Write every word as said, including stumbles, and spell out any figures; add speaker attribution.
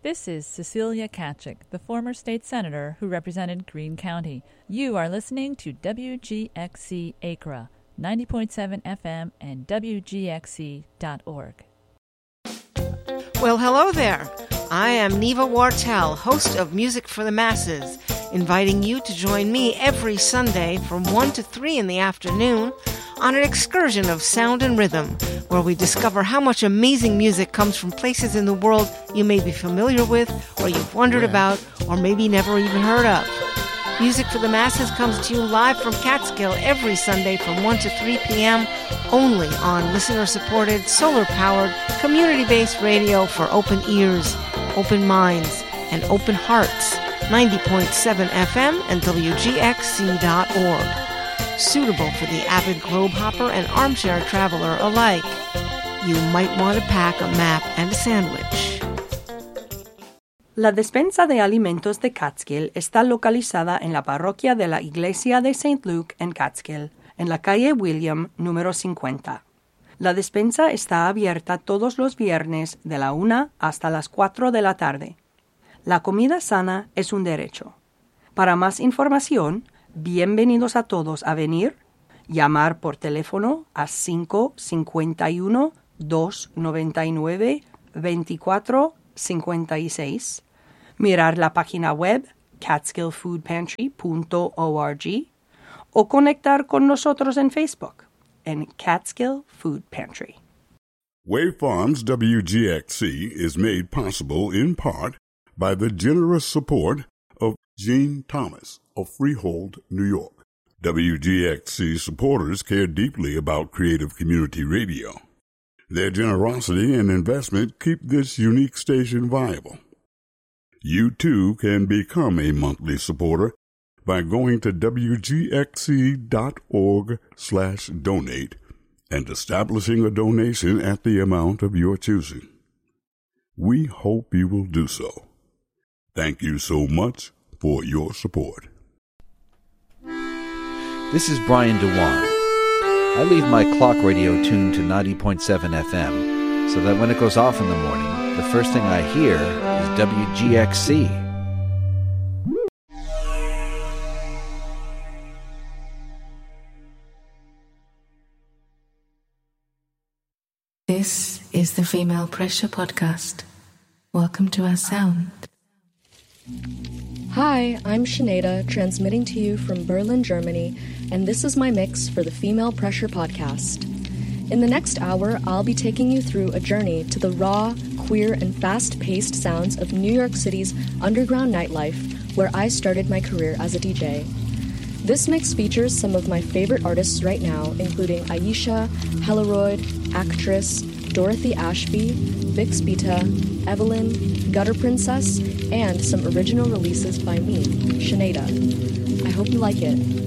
Speaker 1: This is Cecilia Katchik, the former state senator who represented Greene County. You are listening to W G X C Acra, ninety point seven F M and W G X C dot org.
Speaker 2: Well, hello there. I am Neva Wartell, host of Music for the Masses, inviting you to join me every Sunday from one to three in the afternoon on an excursion of sound and rhythm, where we discover how much amazing music comes from places in the world you may be familiar with, or you've wondered about, or maybe never even heard of. Music for the Masses comes to you live from Catskill every Sunday from one to three p.m. only on listener-supported, solar-powered, community-based radio for open ears, open minds, and open hearts. ninety point seven F M and W G X C dot org. Suitable for the avid globe hopper and armchair traveler alike. You might want to pack a map and a sandwich.
Speaker 3: La despensa de alimentos de Catskill está localizada en la parroquia de la Iglesia de Saint Luke en Catskill, en la calle William, número cincuenta. La despensa está abierta todos los viernes de la una hasta las cuatro de la tarde. La comida sana es un derecho. Para más información, bienvenidos a todos a venir, llamar por teléfono a cinco cinco uno, dos nueve nueve, veinticuatro cincuenta y seis, mirar la página web catskill food pantry punto org o conectar con nosotros en Facebook en Catskill Food Pantry.
Speaker 4: Wave Farms W G X C is made possible in part by the generous support of Gene Thomas of Freehold, New York. W G X C supporters care deeply about creative community radio. Their generosity and investment keep this unique station viable. You, too, can become a monthly supporter by going to W G X C dot org slash donate and establishing a donation at the amount of your choosing. We hope you will do so. Thank you so much for your support.
Speaker 5: This is Brian DeWan. I leave my clock radio tuned to ninety point seven F M so that when it goes off in the morning, the first thing I hear is W G X C.
Speaker 6: This is the Female Pressure Podcast. Welcome to our sound.
Speaker 7: Hi, I'm Sinead, transmitting to you from Berlin, Germany, and this is my mix for the Female Pressure Podcast. In the next hour, I'll be taking you through a journey to the raw, queer, and fast-paced sounds of New York City's underground nightlife, where I started my career as a D J. This mix features some of my favorite artists right now, including Aisha, Helleroyd, Actress, Dorothy Ashby, Vix Beta, Evelyn, Gutter Princess, and some original releases by me, Sinead. I hope you like it.